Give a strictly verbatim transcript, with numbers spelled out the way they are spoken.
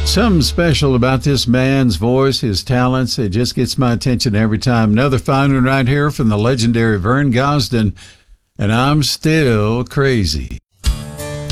Something special about this man's voice, his talents. It just gets my attention every time. Another fine one right here from the legendary Vern Gosdin, and I'm still crazy.